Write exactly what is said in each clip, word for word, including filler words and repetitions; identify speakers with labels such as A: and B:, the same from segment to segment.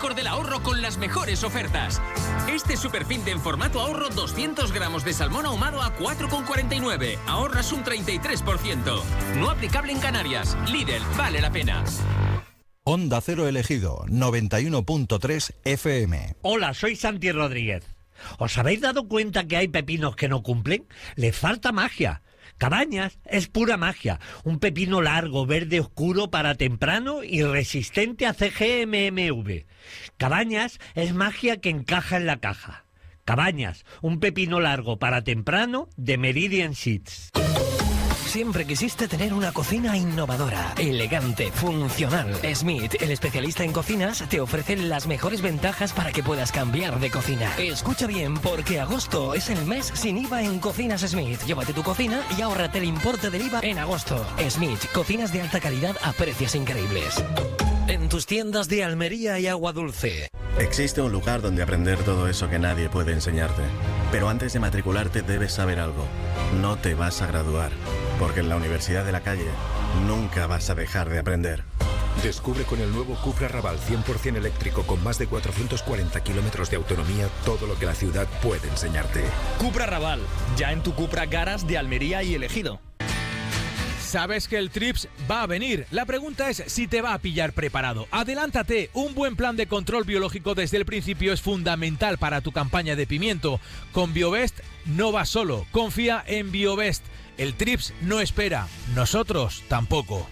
A: récord del ahorro con las mejores ofertas. Este superfin de en formato ahorro doscientos gramos de salmón ahumado a cuatro con cuarenta y nueve. Ahorras un treinta y tres por ciento. No aplicable en Canarias. Lidl, vale la pena.
B: Onda Cero Elegido, noventa y uno punto tres F M.
C: Hola, soy Santi Rodríguez. ¿Os habéis dado cuenta que hay pepinos que no cumplen? Les falta magia. Cabañas es pura magia. Un pepino largo, verde oscuro para temprano y resistente a C G M M V. Cabañas es magia que encaja en la caja. Cabañas, un pepino largo para temprano de Meridian Seeds.
D: Siempre quisiste tener una cocina innovadora, elegante, funcional. Smith, el especialista en cocinas, te ofrece las mejores ventajas para que puedas cambiar de cocina. Escucha bien, porque agosto es el mes sin I V A en Cocinas Smith. Llévate tu cocina y ahórrate el importe del I V A en agosto. Smith, cocinas de alta calidad a precios increíbles. En tus tiendas de Almería y Agua Dulce.
E: Existe un lugar donde aprender todo eso que nadie puede enseñarte. Pero antes de matricularte debes saber algo. No te vas a graduar, porque en la Universidad de la Calle nunca vas a dejar de aprender.
F: Descubre con el nuevo Cupra Raval cien por ciento eléctrico con más de cuatrocientos cuarenta kilómetros de autonomía todo lo que la ciudad puede enseñarte.
G: Cupra Raval, ya en tu Cupra Garas de Almería y El Ejido.
H: Sabes que el Trips va a venir. La pregunta es si te va a pillar preparado. Adelántate. Un buen plan de control biológico desde el principio es fundamental para tu campaña de pimiento. Con Biovest no vas solo. Confía en Biovest. El Trips no espera. Nosotros tampoco.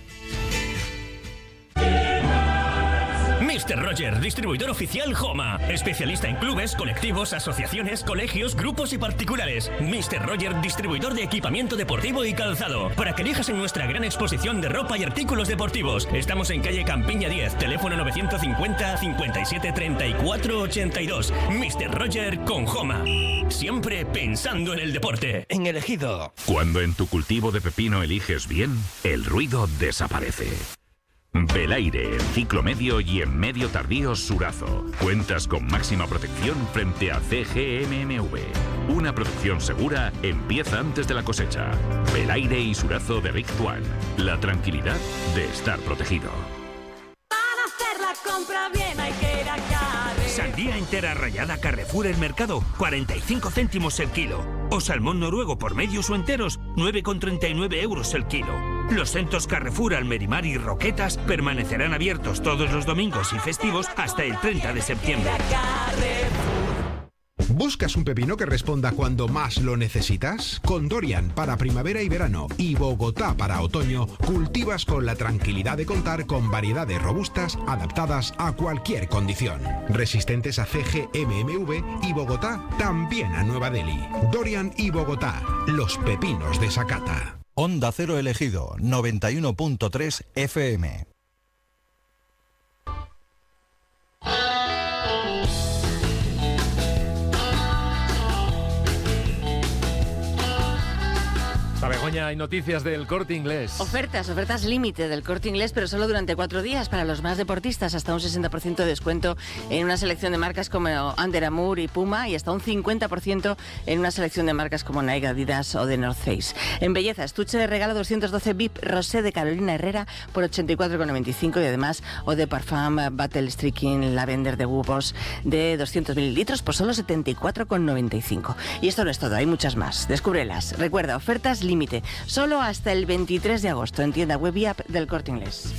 I: mister Roger, distribuidor oficial Homa. Especialista en clubes, colectivos, asociaciones, colegios, grupos y particulares. mister Roger, distribuidor de equipamiento deportivo y calzado. Para que elijas en nuestra gran exposición de ropa y artículos deportivos. Estamos en calle Campiña diez, teléfono novecientos cincuenta, cincuenta y siete, treinta y cuatro, ochenta y dos. mister Roger con Homa. Siempre pensando en el deporte.
D: En El Ejido.
J: Cuando en tu cultivo de pepino eliges bien, el ruido desaparece. Belaire, en ciclo medio y en medio tardío Surazo. Cuentas con máxima protección frente a C G M M V. Una protección segura empieza antes de la cosecha. Belaire y Surazo de Rictual. La tranquilidad de estar protegido.
K: Para hacer la compra bien hay que ir a Carrefour.
L: Sandía entera rallada Carrefour El Mercado, cuarenta y cinco céntimos el kilo. O salmón noruego por medios o enteros, nueve con treinta y nueve euros el kilo. Los centros Carrefour, Almerimar y Roquetas permanecerán abiertos todos los domingos y festivos hasta el treinta de septiembre.
M: ¿Buscas un pepino que responda cuando más lo necesitas? Con Dorian para primavera y verano y Bogotá para otoño, cultivas con la tranquilidad de contar con variedades robustas adaptadas a cualquier condición. Resistentes a C G M M V y Bogotá también a Nueva Delhi. Dorian y Bogotá, los pepinos de Sakata.
B: Onda Cero Elegido, noventa y uno punto tres F M.
H: Begoña, hay noticias del Corte Inglés.
N: Ofertas, ofertas límite del Corte Inglés, pero solo durante cuatro días para los más deportistas. Hasta un sesenta por ciento de descuento en una selección de marcas como Under Armour y Puma y hasta un cincuenta por ciento en una selección de marcas como Nike, Adidas o The North Face. En belleza, estuche de regalo doscientos doce V I P Rosé de Carolina Herrera por ochenta y cuatro con noventa y cinco y además Eau de Parfum Battle Streaking Lavender de Hugo Boss de doscientos mililitros por solo setenta y cuatro con noventa y cinco. Y esto no es todo, hay muchas más. Descúbrelas. Recuerda, ofertas límite. Límite, solo hasta el veintitrés de agosto en tienda web y app del Corte Inglés.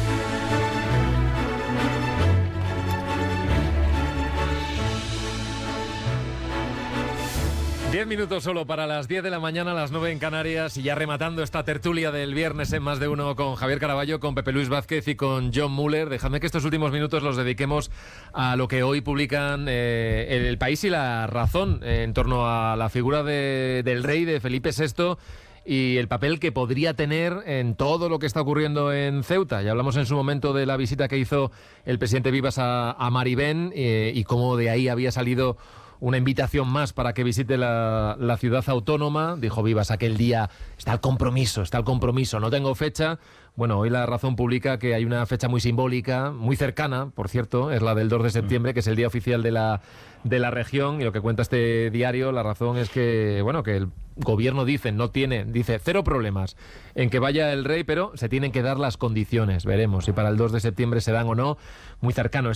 H: Diez minutos solo para las diez de la mañana, las nueve en Canarias, y ya rematando esta tertulia del viernes en Más de Uno con Javier Caraballo, con Pepe Luis Vázquez y con John Muller. Dejadme que estos últimos minutos los dediquemos a lo que hoy publican eh, El País y La Razón eh, en torno a la figura de, del rey, de Felipe sexto, y el papel que podría tener en todo lo que está ocurriendo en Ceuta. Ya hablamos en su momento de la visita que hizo el presidente Vivas a, a Maribén eh, y cómo de ahí había salido una invitación más para que visite la, la ciudad autónoma. Dijo Vivas aquel día, está el compromiso, está el compromiso, no tengo fecha. Bueno, hoy La Razón publica que hay una fecha muy simbólica, muy cercana, por cierto, es la del dos de septiembre, que es el día oficial de la, de la región, y lo que cuenta este diario, La Razón, es que, bueno, que el gobierno dice, no tiene, dice, cero problemas en que vaya el rey, pero se tienen que dar las condiciones. Veremos si para el dos de septiembre se dan o no. Muy cercano